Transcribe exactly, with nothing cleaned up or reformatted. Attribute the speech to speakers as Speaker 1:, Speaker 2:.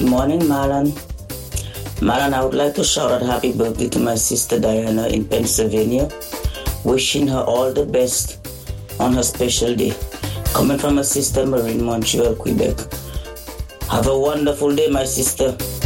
Speaker 1: morning, Marlon. Marlon, I would like to shout out happy birthday to my sister Diana in Pennsylvania, wishing her all the best on her special day. Coming from her sister Marie in Montreal, Quebec. Have a wonderful day, my sister.